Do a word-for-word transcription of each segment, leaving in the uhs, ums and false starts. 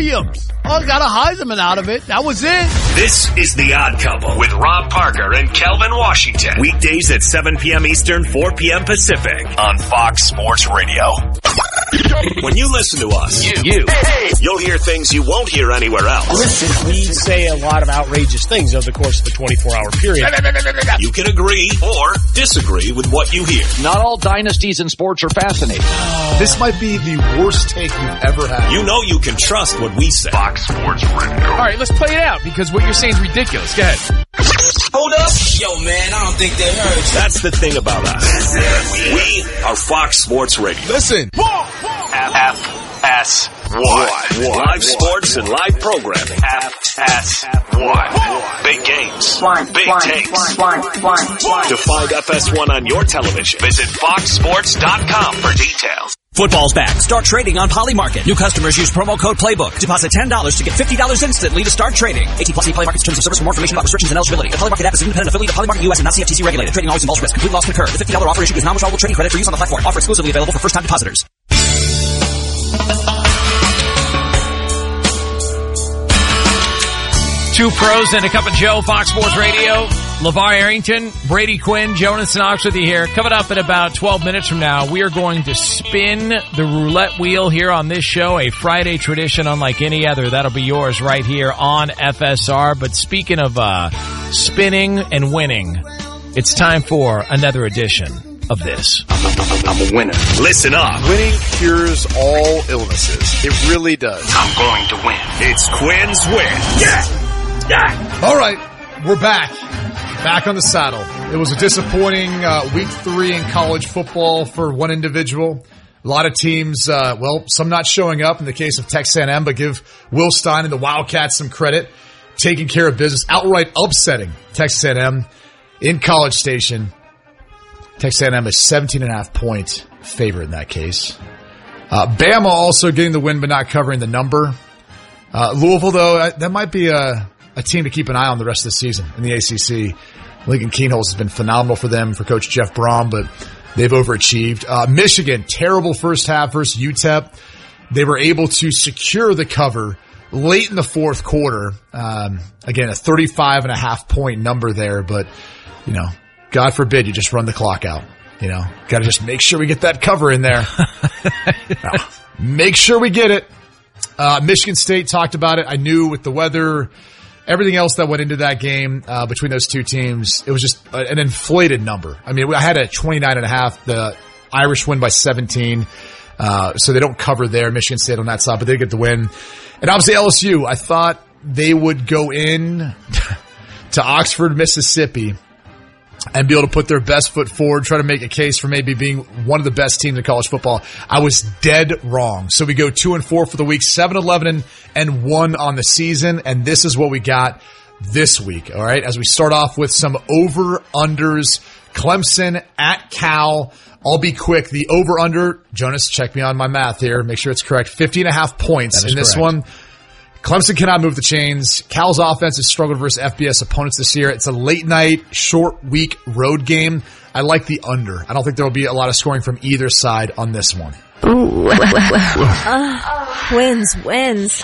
Williams. Oh, got a Heisman out of it. That was it. This is The Odd Couple with Rob Parker and Kelvin Washington. Weekdays at seven p.m. Eastern, four p.m. Pacific on Fox Sports Radio. When you listen to us, you, you you'll hear things you won't hear anywhere else. Listen, we say a lot of outrageous things over the course of the twenty-four hour period. You can agree or disagree with what you hear. Not all dynasties in sports are fascinating. This might be the worst take you've ever had. You know you can trust what we say. Fox Sports Radio. All right, let's play it out because what you're saying is ridiculous. Go ahead. Hold up. Yo, man, I don't think that hurts. That's the thing about us. We are Fox Sports Radio. Listen. F S one. Live sports and live programming. F S one. Big games. Big takes. To find F S one on your television, visit fox sports dot com for details. Football's back. Start trading on Polymarket. New customers use promo code Playbook. Deposit ten dollars to get fifty dollars instantly to start trading. eighteen plus Polymarket's terms of service. For more information about restrictions and eligibility. The Polymarket app is an independent affiliate of Polymarket U S and not C F T C regulated. Trading always involves risk. Complete loss concurred. The fifty dollars offer issued is non-withdrawable trading credit for use on the platform. Offer exclusively available for first-time depositors. Two pros and a cup of Joe, Fox Sports Radio. LeVar Arrington, Brady Quinn, Jonas Knox with you here. Coming up in about twelve minutes from now, we are going to spin the roulette wheel here on this show, a Friday tradition unlike any other. That'll be yours right here on F S R. But speaking of uh spinning and winning, it's time for another edition of this. I'm a winner. Listen up. Winning cures all illnesses. It really does. I'm going to win. It's Quinn's Win. Yeah! Yeah! All right, we're back. Back on the saddle. It was a disappointing uh, week three in college football for one individual. A lot of teams, uh, well, some not showing up in the case of Texas A and M, but give Will Stein and the Wildcats some credit. Taking care of business, outright upsetting Texas A and M in College Station. Texas A and M is seventeen and a half point favorite in that case. Uh, Bama also getting the win but not covering the number. Uh, Louisville, though, that might be a, a team to keep an eye on the rest of the season in the A C C. Lincoln Keenholz has been phenomenal for them, for Coach Jeff Brom, but they've overachieved. Uh, Michigan, terrible first half versus U T E P. They were able to secure the cover late in the fourth quarter. Um, again, a thirty-five and a half point number there, but, you know, God forbid you just run the clock out. You know, got to just make sure we get that cover in there. No, make sure we get it. Uh, Michigan State talked about it. I knew with the weather, everything else that went into that game uh, between those two teams, it was just a, an inflated number. I mean, I had a twenty-nine and a half. The Irish win by seventeen, uh, so they don't cover there. Michigan State on that side, but they get the win. And obviously L S U, I thought they would go in to Oxford, Mississippi, and be able to put their best foot forward, try to make a case for maybe being one of the best teams in college football. I was dead wrong. So we go two and four for the week, seven, eleven, and one on the season. And this is what we got this week. All right. As we start off with some over unders, Clemson at Cal. I'll be quick. The over under, Jonas, check me on my math here. Make sure it's correct. fifty and a half points in this one. Clemson cannot move the chains. Cal's offense has struggled versus F B S opponents this year. It's a late night, short week road game. I like the under. I don't think there will be a lot of scoring from either side on this one. Ooh. uh, wins, wins.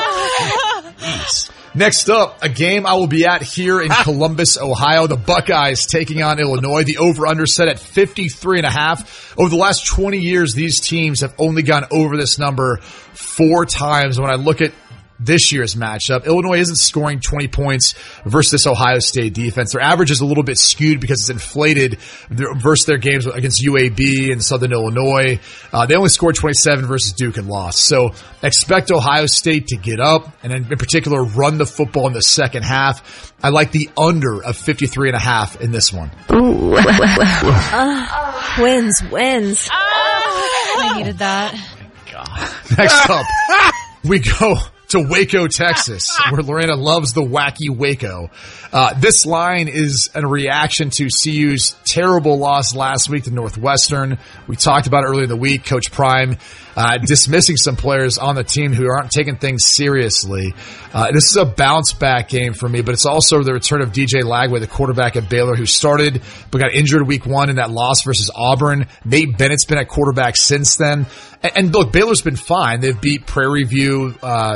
Next up, a game I will be at here in Columbus, Ohio. The Buckeyes taking on Illinois. The over-under set at fifty-three and a half. Over the last twenty years, these teams have only gone over this number four times. When I look at this year's matchup, Illinois isn't scoring twenty points versus this Ohio State defense. Their average is a little bit skewed because it's inflated versus their games against U A B and Southern Illinois. Uh, they only scored twenty-seven versus Duke and lost. So expect Ohio State to get up and in particular run the football in the second half. I like the under of fifty-three and a half in this one. Ooh. uh, wins, wins. I needed that. Oh my God. Next up, we go to Waco, Texas, where Lorena loves the wacky Waco. Uh, this line is a reaction to C U's terrible loss last week to Northwestern. We talked about it earlier in the week. Coach Prime uh, dismissing some players on the team who aren't taking things seriously. Uh, this is a bounce back game for me, but it's also the return of D J Lagway, the quarterback at Baylor, who started but got injured week one in that loss versus Auburn. Nate Bennett's been at quarterback since then. And, and look, Baylor's been fine. They've beat Prairie View, uh,